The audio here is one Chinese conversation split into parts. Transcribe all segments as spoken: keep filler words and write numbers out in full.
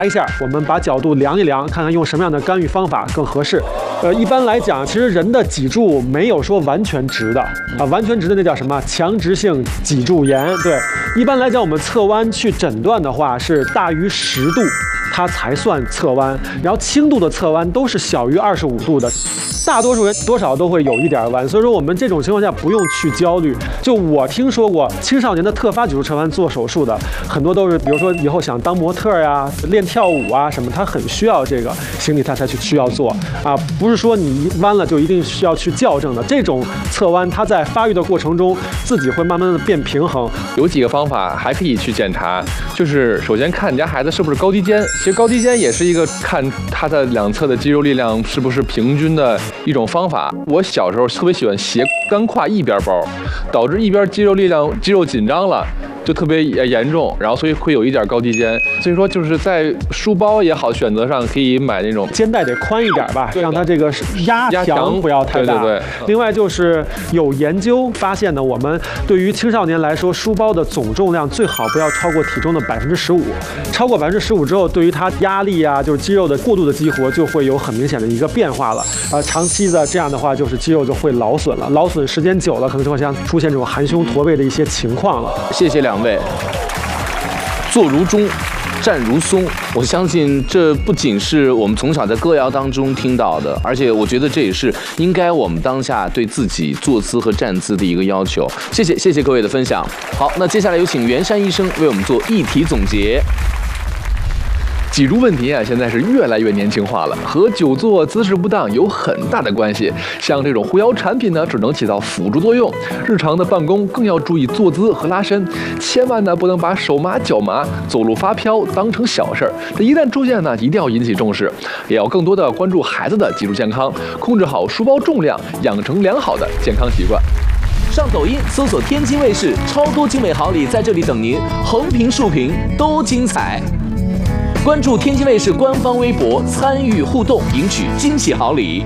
一下，我们把角度量一量，看看用什么样的干预方法更合适。呃，一般来讲，其实人的脊柱没有说完全直的啊，完全直的那叫什么强直性脊柱炎。对，一般来讲，我们侧弯去诊断的话是大于十度，它才算侧弯，然后轻度的侧弯都是小于二十五度的。大多数人多少都会有一点弯，所以说我们这种情况下不用去焦虑。就我听说过青少年的特发脊柱侧弯做手术的，很多都是比如说以后想当模特呀、练跳舞啊什么，他很需要这个形体，他才去需要做啊，不是说你弯了就一定需要去校正的。这种侧弯，它在发育的过程中自己会慢慢的变平衡。 有几个方法还可以去检查，就是首先看你家孩子是不是高低肩，其实高低肩也是一个看他的两侧的肌肉力量是不是平均的一种方法。我小时候特别喜欢斜干挎一边包，导致一边肌肉力量肌肉紧张了，就特别严重，然后所以会有一点高低肩。所以说就是在书包也好选择上可以买那种肩带得宽一点吧，让它这个压强不要太大。 对对对。 另外就是有研究发现呢，我们对于青少年来说，书包的总重量最好不要超过体重的百分之十五，超过百分之十五之后，对于他压力啊，就是肌肉的过度的激活就会有很明显的一个变化了。啊，长期的这样的话，就是肌肉就会劳损了，劳损时间久了，可能就会像出现这种含胸驼背的一些情况了。 谢谢两位。坐如钟，站如松，我相信这不仅是我们从小在歌谣当中听到的，而且我觉得这也是应该我们当下对自己坐姿和站姿的一个要求。谢谢，谢谢各位的分享。好，那接下来有请袁山医生为我们做议题总结。 脊柱问题啊，现在是越来越年轻化了，和久坐姿势不当有很大的关系。像这种护腰产品呢，只能起到辅助作用，日常的办公更要注意坐姿和拉伸，千万呢不能把手麻脚麻、走路发飘当成小事儿。这一旦出现呢，一定要引起重视，也要更多的关注孩子的脊柱健康，控制好书包重量，养成良好的健康习惯。 上抖音搜索天津卫视，超多精美好礼在这里等您，横屏竖屏都精彩。关注天津卫视官方微博，参与互动，赢取惊喜好礼。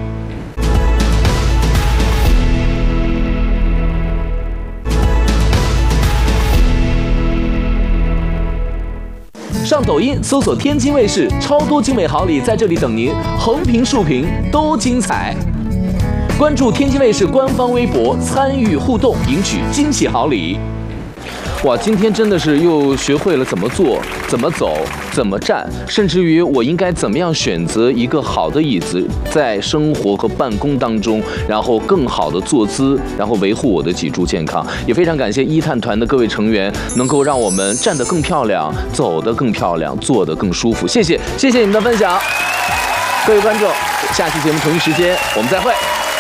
上抖音搜索天津卫视，超多精美好礼在这里等您，横屏竖屏都精彩。关注天津卫视官方微博，参与互动，赢取惊喜好礼。哇，今天真的是又学会了怎么坐、怎么走、怎么站，甚至于我应该怎么样选择一个好的椅子，在生活和办公当中，然后更好的坐姿，然后维护我的脊柱健康。也非常感谢一探团的各位成员，能够让我们站得更漂亮，走得更漂亮，坐得更舒服。谢谢，谢谢你们的分享，各位观众，下期节目同一时间我们再会。